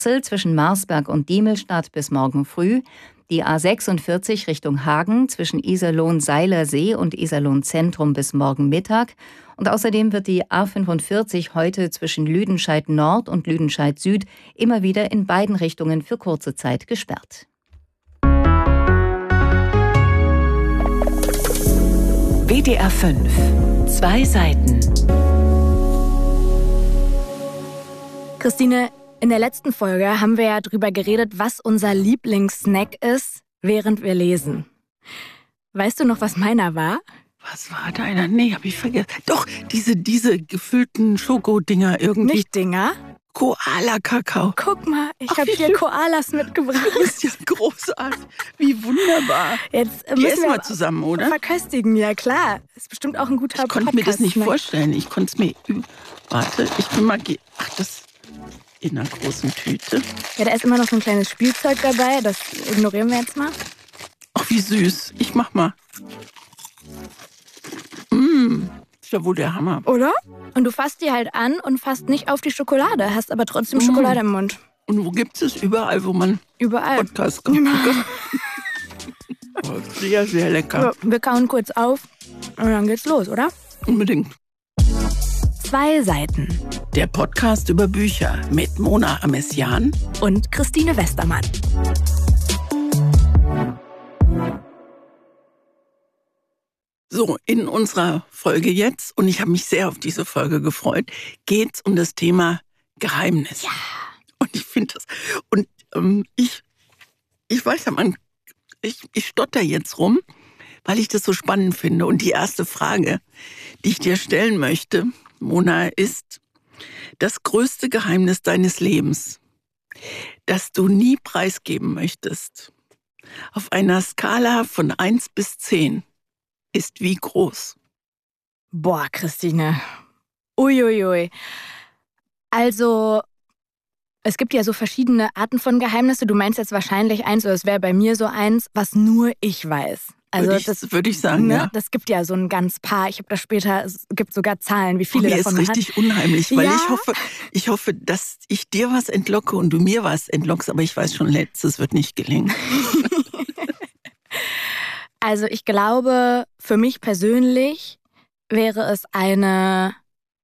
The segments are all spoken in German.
zwischen Marsberg und Diemelstadt bis morgen früh, die A46 Richtung Hagen zwischen Iserlohn-Seilersee und Iserlohn-Zentrum bis morgen Mittag. Und außerdem wird die A45 heute zwischen Lüdenscheid Nord und Lüdenscheid Süd immer wieder in beiden Richtungen für kurze Zeit gesperrt. WDR 5. 2 Seiten. Christine, in der letzten Folge haben wir ja drüber geredet, was unser Lieblingssnack ist, während wir lesen. Weißt du noch, was meiner war? Was war deiner? Nee, hab ich vergessen. Doch, diese gefüllten Schokodinger irgendwie. Nicht Dinger? Koala-Kakao. Guck mal, ich habe wie hier schön. Koalas mitgebracht. Das ist ja großartig. Wie wunderbar. Jetzt Die müssen essen wir wir zusammen, oder? verköstigen, ja klar. Ist bestimmt auch ein guter Ich konnte mir das nicht Podcast-Snack. vorstellen. Ich konnte es mir... Warte, ich bin mal... Ach, das in einer großen Tüte. Ja, da ist immer noch so ein kleines Spielzeug dabei. Das ignorieren wir jetzt mal. Ach, wie süß. Ich mach mal. Ist ja wohl der Hammer. Oder? Und du fasst die halt an und fasst nicht auf die Schokolade, hast aber trotzdem Schokolade im Mund. Und wo gibt es? Überall, wo man Überall. Podcast gucken kann. Oh, sehr, sehr lecker. So, wir kauen kurz auf und dann geht's los, oder? Unbedingt. 2 Seiten. Der Podcast über Bücher mit Mona Amessian Und Christine Westermann. So, in unserer Folge jetzt, und ich habe mich sehr auf diese Folge gefreut, geht es um das Thema Geheimnis. Ja. Und ich finde das, und ich weiß ja, ich stotter jetzt rum, weil ich das so spannend finde. Und die erste Frage, die ich dir stellen möchte, Mona, ist das größte Geheimnis deines Lebens, das du nie preisgeben möchtest. Auf einer Skala von 1 bis 10 ist wie groß? Boah, Christine. Uiuiui. Also, es gibt ja so verschiedene Arten von Geheimnisse. Du meinst jetzt wahrscheinlich eins, oder es wäre bei mir so eins, was nur ich weiß. Also würde ich sagen, ne, ja. das gibt ja so ein ganz paar. Ich habe das später, es gibt sogar Zahlen, wie viele Mir davon ist man richtig hat. unheimlich, weil Ja? ich hoffe, dass ich dir was entlocke und du mir was entlockst, aber ich weiß schon, letztes wird nicht gelingen. Also ich glaube, für mich persönlich wäre es eine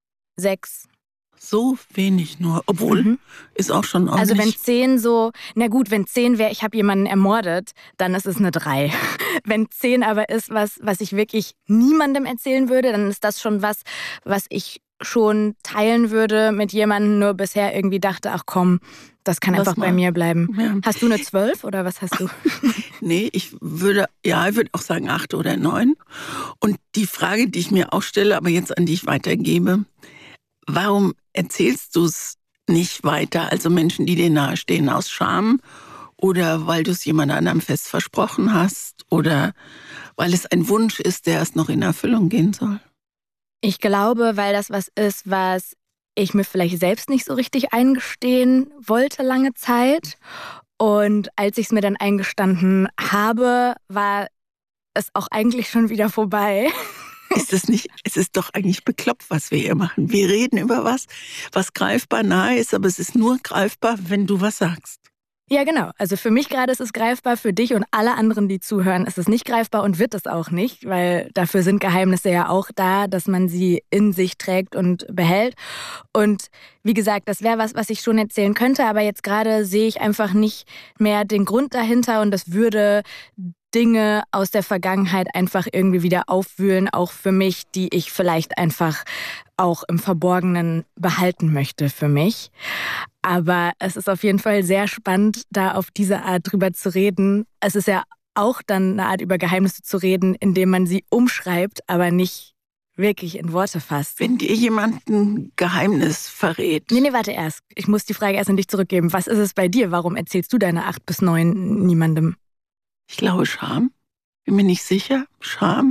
6. So wenig nur, obwohl, ist auch schon ordentlich. Also wenn 10 so, na gut, wenn 10 wäre, ich habe jemanden ermordet, dann ist es eine 3. Wenn 10 aber ist, was ich wirklich niemandem erzählen würde, dann ist das schon was ich schon teilen würde mit jemandem, nur bisher irgendwie dachte, ach komm, das kann einfach bei mir bleiben. Ja. Hast du eine 12 oder was hast du? Nee, ich würde auch sagen 8 oder 9. Und die Frage, die ich mir auch stelle, aber jetzt an dich weitergebe, warum erzählst du es nicht weiter, also Menschen, die dir nahestehen, aus Scham oder weil du es jemand anderem fest versprochen hast oder weil es ein Wunsch ist, der erst noch in Erfüllung gehen soll? Ich glaube, weil das was ist, was ich mir vielleicht selbst nicht so richtig eingestehen wollte lange Zeit. Und als ich es mir dann eingestanden habe, war es auch eigentlich schon wieder vorbei. Ist es nicht, es ist doch eigentlich bekloppt, was wir hier machen. Wir reden über was greifbar nahe ist, aber es ist nur greifbar, wenn du was sagst. Ja, genau. Also für mich gerade ist es greifbar, für dich und alle anderen, die zuhören, ist es nicht greifbar und wird es auch nicht, weil dafür sind Geheimnisse ja auch da, dass man sie in sich trägt und behält. Und wie gesagt, das wäre was ich schon erzählen könnte, aber jetzt gerade sehe ich einfach nicht mehr den Grund dahinter und das würde Dinge aus der Vergangenheit einfach irgendwie wieder aufwühlen, auch für mich, die ich vielleicht einfach auch im Verborgenen behalten möchte für mich. Aber es ist auf jeden Fall sehr spannend, da auf diese Art drüber zu reden. Es ist ja auch dann eine Art, über Geheimnisse zu reden, indem man sie umschreibt, aber nicht wirklich in Worte fasst. Wenn dir jemand ein Geheimnis verrät. Nee, warte erst. Ich muss die Frage erst an dich zurückgeben. Was ist es bei dir? Warum erzählst du deine 8 bis 9 niemandem? Ich glaube Scham. Bin mir nicht sicher. Scham?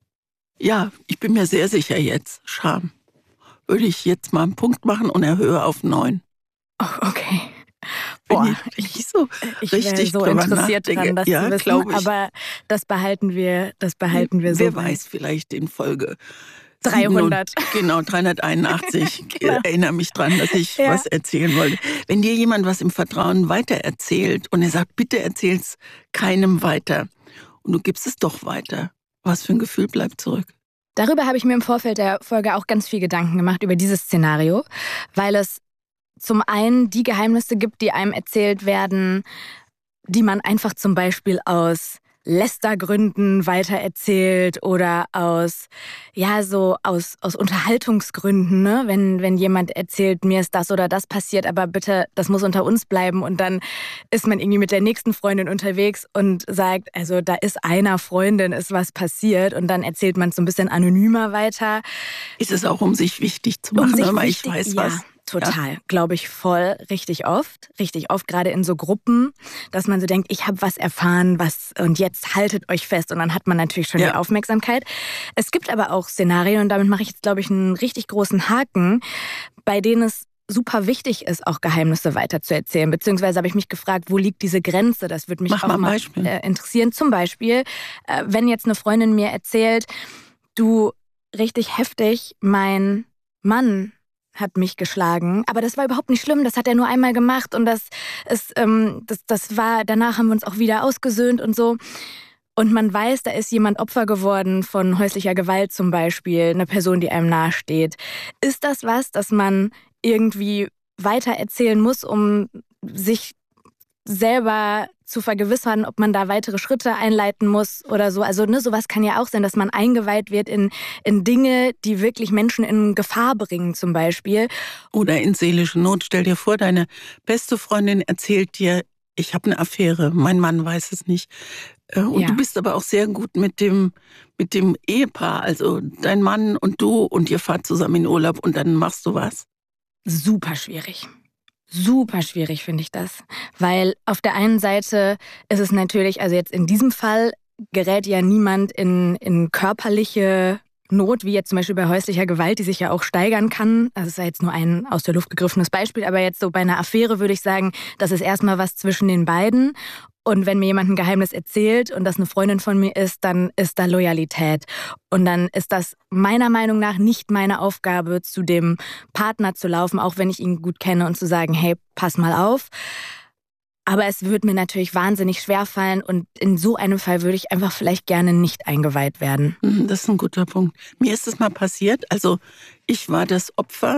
Ja, ich bin mir sehr sicher jetzt. Scham. Würde ich jetzt mal einen Punkt machen und erhöhe auf 9. Oh, okay. Boah, ich so ich richtig wäre so interessiert dran, das ja, zu wissen, aber das behalten wir so. Wer weiß, vielleicht in Folge 300. Genau, 381. Genau. Ich erinnere mich dran, dass ich was erzählen wollte. Wenn dir jemand was im Vertrauen weitererzählt und er sagt, bitte erzähl's keinem weiter und du gibst es doch weiter, was für ein Gefühl bleibt zurück? Darüber habe ich mir im Vorfeld der Folge auch ganz viel Gedanken gemacht, über dieses Szenario, weil es zum einen die Geheimnisse gibt, die einem erzählt werden, die man einfach zum Beispiel aus Lästergründen weitererzählt oder aus Unterhaltungsgründen, ne? Wenn jemand erzählt, mir ist das oder das passiert, aber bitte, das muss unter uns bleiben, und dann ist man irgendwie mit der nächsten Freundin unterwegs und sagt, also da ist einer Freundin, ist was passiert, und dann erzählt man es so ein bisschen anonymer weiter. Ist es auch, um sich wichtig zu machen, aber ich weiß was. Total, glaube ich, voll, richtig oft, gerade in so Gruppen, dass man so denkt, ich habe was erfahren, und jetzt haltet euch fest, und dann hat man natürlich schon die Aufmerksamkeit. Es gibt aber auch Szenarien, und damit mache ich jetzt, glaube ich, einen richtig großen Haken, bei denen es super wichtig ist, auch Geheimnisse weiterzuerzählen. Beziehungsweise habe ich mich gefragt, wo liegt diese Grenze? Das würde mich auch mal interessieren. Zum Beispiel, wenn jetzt eine Freundin mir erzählt, du, richtig heftig, mein Mann hat mich geschlagen, aber das war überhaupt nicht schlimm, das hat er nur einmal gemacht, und das war, danach haben wir uns auch wieder ausgesöhnt und so. Und man weiß, da ist jemand Opfer geworden von häuslicher Gewalt zum Beispiel, eine Person, die einem nahesteht. Ist das was, das man irgendwie weiter erzählen muss, um sich selber zu vergewissern, ob man da weitere Schritte einleiten muss oder so? Also sowas kann ja auch sein, dass man eingeweiht wird in Dinge, die wirklich Menschen in Gefahr bringen zum Beispiel. Oder in seelische Not. Stell dir vor, deine beste Freundin erzählt dir, ich habe eine Affäre, mein Mann weiß es nicht. Und du bist aber auch sehr gut mit dem Ehepaar, also dein Mann und du, und ihr fahrt zusammen in Urlaub und dann machst du was. Super schwierig. Super schwierig finde ich das, weil auf der einen Seite ist es natürlich, also jetzt in diesem Fall gerät ja niemand in körperliche Not, wie jetzt zum Beispiel bei häuslicher Gewalt, die sich ja auch steigern kann. Also es ist ja jetzt nur ein aus der Luft gegriffenes Beispiel, aber jetzt so bei einer Affäre würde ich sagen, das ist erstmal was zwischen den beiden. Und wenn mir jemand ein Geheimnis erzählt und das eine Freundin von mir ist, dann ist da Loyalität. Und dann ist das meiner Meinung nach nicht meine Aufgabe, zu dem Partner zu laufen, auch wenn ich ihn gut kenne, und zu sagen, hey, pass mal auf. Aber es würde mir natürlich wahnsinnig schwerfallen, und in so einem Fall würde ich einfach vielleicht gerne nicht eingeweiht werden. Das ist ein guter Punkt. Mir ist es mal passiert, also ich war das Opfer,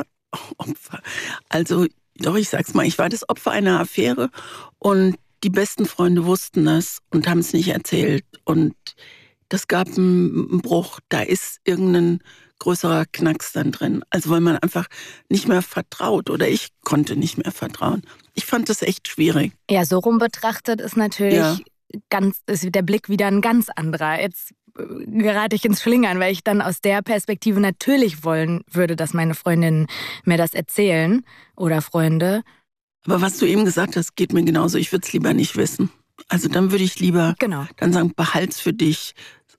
also doch, ich sag's mal, ich war das Opfer einer Affäre, und die besten Freunde wussten das und haben es nicht erzählt. Und das gab einen Bruch. Da ist irgendein größerer Knacks dann drin. Also weil man einfach nicht mehr vertraut, oder ich konnte nicht mehr vertrauen. Ich fand das echt schwierig. Ja, so rum betrachtet ist natürlich ist der Blick wieder ein ganz anderer. Jetzt gerate ich ins Schlingern, weil ich dann aus der Perspektive natürlich wollen würde, dass meine Freundinnen mir das erzählen oder Freunde. Aber was du eben gesagt hast, geht mir genauso. Ich würde es lieber nicht wissen. Also dann würde ich lieber dann sagen, behalt's für dich.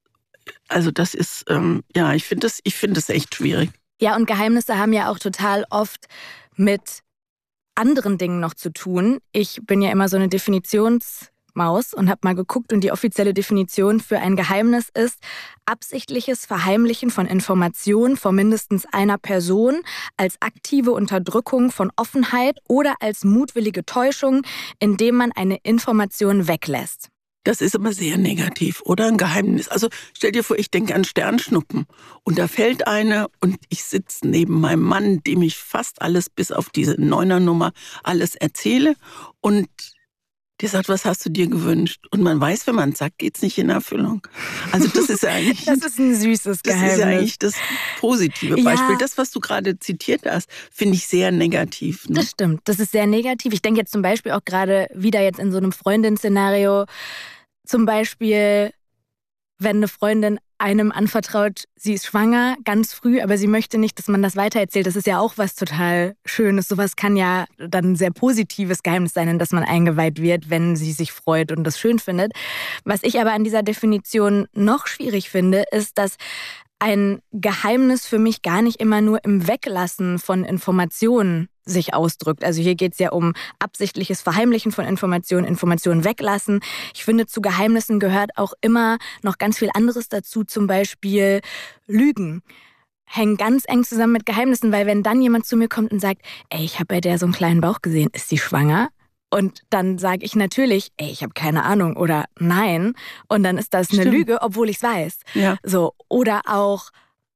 Also das ist, ich finde das echt schwierig. Ja, und Geheimnisse haben ja auch total oft mit anderen Dingen noch zu tun. Ich bin ja immer so eine Definitionsmaus und habe mal geguckt, und die offizielle Definition für ein Geheimnis ist absichtliches Verheimlichen von Informationen vor mindestens einer Person als aktive Unterdrückung von Offenheit oder als mutwillige Täuschung, indem man eine Information weglässt. Das ist aber sehr negativ, oder? Ein Geheimnis. Also stell dir vor, ich denke an Sternschnuppen und da fällt eine und ich sitze neben meinem Mann, dem ich fast alles bis auf diese 9er-Nummer alles erzähle, und der sagt, was hast du dir gewünscht? Und man weiß, wenn man sagt, geht's nicht in Erfüllung. Also das ist ja eigentlich... Das ist ein süßes Geheimnis. Das ist ja eigentlich das positive Beispiel. Das, was du gerade zitiert hast, finde ich sehr negativ. Ne? Das stimmt, das ist sehr negativ. Ich denke jetzt zum Beispiel auch gerade wieder jetzt in so einem Freundin-Szenario, zum Beispiel, wenn eine Freundin einem anvertraut, sie ist schwanger, ganz früh, aber sie möchte nicht, dass man das weitererzählt. Das ist ja auch was total Schönes. Sowas kann ja dann ein sehr positives Geheimnis sein, in das man eingeweiht wird, wenn sie sich freut und das schön findet. Was ich aber an dieser Definition noch schwierig finde, ist, dass ein Geheimnis für mich gar nicht immer nur im Weglassen von Informationen sich ausdrückt. Also hier geht es ja um absichtliches Verheimlichen von Informationen, Informationen weglassen. Ich finde, zu Geheimnissen gehört auch immer noch ganz viel anderes dazu, zum Beispiel Lügen. hängen ganz eng zusammen mit Geheimnissen, weil wenn dann jemand zu mir kommt und sagt, ey, ich habe bei der so einen kleinen Bauch gesehen, ist sie schwanger? Und dann sage ich natürlich, ey, ich habe keine Ahnung oder nein. Und dann ist das eine Lüge, obwohl ich es weiß. Ja. So, oder auch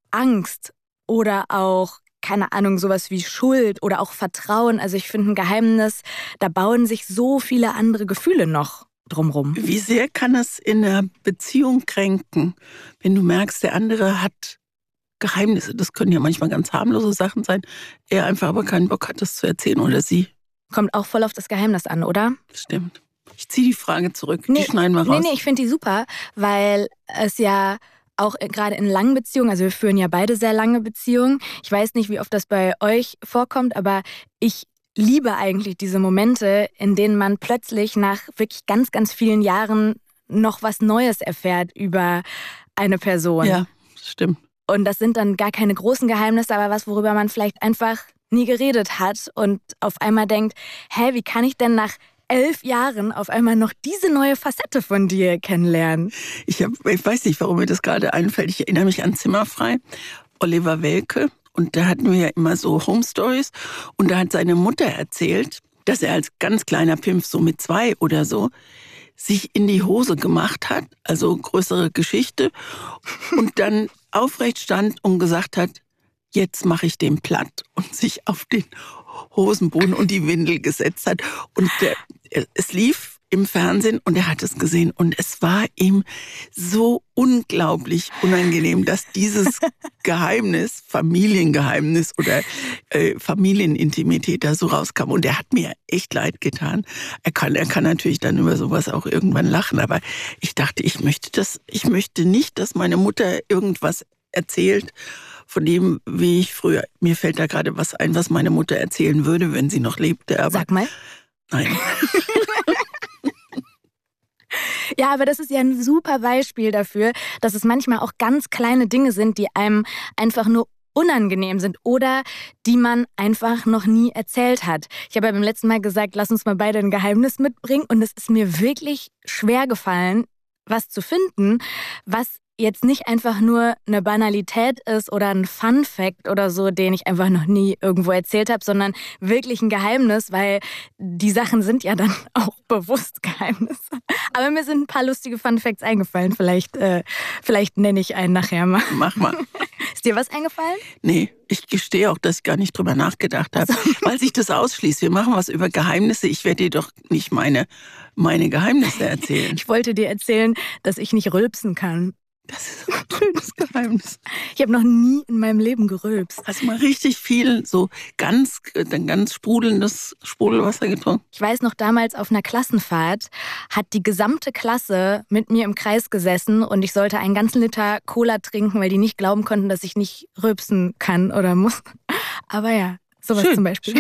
Angst oder auch, keine Ahnung, sowas wie Schuld oder auch Vertrauen. Also ich finde ein Geheimnis, da bauen sich so viele andere Gefühle noch drumrum. Wie sehr kann es in einer Beziehung kränken, wenn du merkst, der andere hat Geheimnisse? Das können ja manchmal ganz harmlose Sachen sein. Er einfach aber keinen Bock hat, das zu erzählen oder sie. Kommt auch voll auf das Geheimnis an, oder? Stimmt. Ich ziehe die Frage zurück. Die schneiden wir raus. Nee, ich finde die super, weil es ja auch gerade in langen Beziehungen, also wir führen ja beide sehr lange Beziehungen. Ich weiß nicht, wie oft das bei euch vorkommt, aber ich liebe eigentlich diese Momente, in denen man plötzlich nach wirklich ganz, ganz vielen Jahren noch was Neues erfährt über eine Person. Ja, stimmt. Und das sind dann gar keine großen Geheimnisse, aber was, worüber man vielleicht einfach nie geredet hat und auf einmal denkt, wie kann ich denn nach 11 Jahren auf einmal noch diese neue Facette von dir kennenlernen? Ich weiß nicht, warum mir das gerade einfällt. Ich erinnere mich an Zimmerfrei, Oliver Welke. Und da hatten wir ja immer so Home Stories. Und da hat seine Mutter erzählt, dass er als ganz kleiner Pimpf, so mit 2 oder so, sich in die Hose gemacht hat, also größere Geschichte, und dann aufrecht stand und gesagt hat, jetzt mache ich den platt, und sich auf den Hosenboden und die Windel gesetzt hat. Und es lief im Fernsehen und er hat es gesehen und es war ihm so unglaublich unangenehm, dass dieses Geheimnis, Familiengeheimnis oder Familienintimität da so rauskam. Und er hat mir echt leid getan. Er kann natürlich dann über sowas auch irgendwann lachen, aber ich dachte, ich möchte nicht, dass meine Mutter irgendwas erzählt von dem, wie ich früher, mir fällt da gerade was ein, was meine Mutter erzählen würde, wenn sie noch lebte. Aber sag mal. Nein. Ja, aber das ist ja ein super Beispiel dafür, dass es manchmal auch ganz kleine Dinge sind, die einem einfach nur unangenehm sind oder die man einfach noch nie erzählt hat. Ich habe ja beim letzten Mal gesagt, lass uns mal beide ein Geheimnis mitbringen und es ist mir wirklich schwer gefallen, was zu finden, was jetzt nicht einfach nur eine Banalität ist oder ein Fun-Fact oder so, den ich einfach noch nie irgendwo erzählt habe, sondern wirklich ein Geheimnis, weil die Sachen sind ja dann auch bewusst Geheimnisse. Aber mir sind ein paar lustige Fun-Facts eingefallen. Vielleicht nenne ich einen nachher mal. Mach mal. Ist dir was eingefallen? Nee, ich gestehe auch, dass ich gar nicht drüber nachgedacht habe, weil sich das ausschließt. Wir machen was über Geheimnisse. Ich werde dir doch nicht meine Geheimnisse erzählen. Ich wollte dir erzählen, dass ich nicht rülpsen kann. Das ist ein schönes Geheimnis. Ich habe noch nie in meinem Leben gerülpst. Hast du mal richtig viel, so ganz sprudelndes Sprudelwasser getrunken? Ich weiß noch, damals auf einer Klassenfahrt hat die gesamte Klasse mit mir im Kreis gesessen und ich sollte einen ganzen Liter Cola trinken, weil die nicht glauben konnten, dass ich nicht rülpsen kann oder muss. Aber ja, sowas schön, zum Beispiel.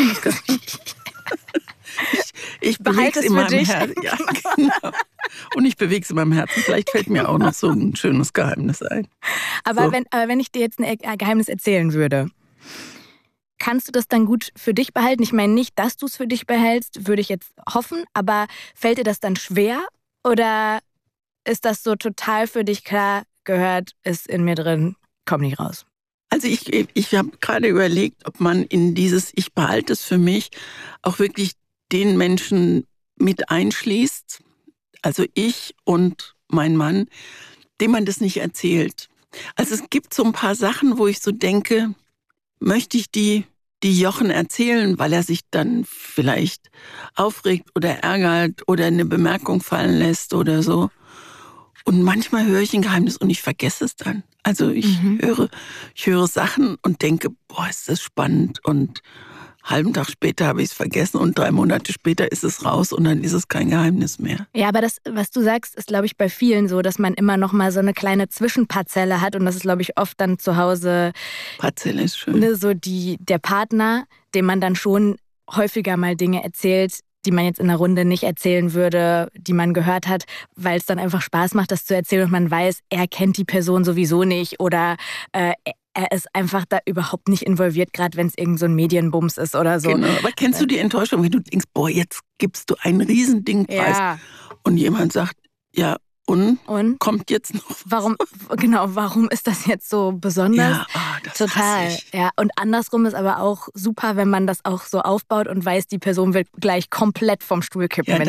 Ich bewege es in meinem Herzen. Ja, genau. Und ich bewege es in meinem Herzen. Vielleicht fällt mir auch noch so ein schönes Geheimnis ein. Aber, so. wenn ich dir jetzt ein Geheimnis erzählen würde, kannst du das dann gut für dich behalten? Ich meine nicht, dass du es für dich behältst, würde ich jetzt hoffen, aber fällt dir das dann schwer? Oder ist das so total für dich klar, gehört, ist in mir drin, komm nicht raus? Also ich habe gerade überlegt, ob man in dieses Ich behalte es für mich auch wirklich den Menschen mit einschließt, also ich und mein Mann, dem man das nicht erzählt. Also es gibt so ein paar Sachen, wo ich so denke, möchte ich die Jochen erzählen, weil er sich dann vielleicht aufregt oder ärgert oder eine Bemerkung fallen lässt oder so. Und manchmal höre ich ein Geheimnis und ich vergesse es dann. Also ich höre Sachen und denke, boah, ist das spannend, und halben Tag später habe ich es vergessen und 3 Monate später ist es raus und dann ist es kein Geheimnis mehr. Ja, aber das, was du sagst, ist, glaube ich, bei vielen so, dass man immer noch mal so eine kleine Zwischenparzelle hat und das ist, glaube ich, oft dann zu Hause. Parzelle ist schön. Ne, so der Partner, dem man dann schon häufiger mal Dinge erzählt, die man jetzt in einer Runde nicht erzählen würde, die man gehört hat, weil es dann einfach Spaß macht, das zu erzählen und man weiß, er kennt die Person sowieso nicht oder er ist einfach da überhaupt nicht involviert, gerade wenn es irgend so ein Medienbums ist oder so. Genau, aber kennst du die Enttäuschung, wenn du denkst, boah, jetzt gibst du ein Riesending preis und jemand sagt, ja, Und kommt jetzt noch was? Warum ist das jetzt so besonders? Ja, das total. hasse ich. Ja, und andersrum ist aber auch super, wenn man das auch so aufbaut und weiß, die Person wird gleich komplett vom Stuhl kippen, Ja, wenn